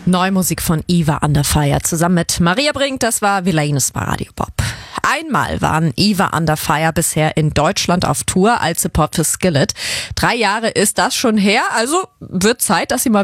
Neue Musik von Eva Under Fire zusammen mit Maria Brink, das war Villainus bei Radio Bob. Einmal waren Eva Under Fire bisher in Deutschland auf Tour als Support für Skillet. 3 Jahre ist das schon her, also wird Zeit, dass sie mal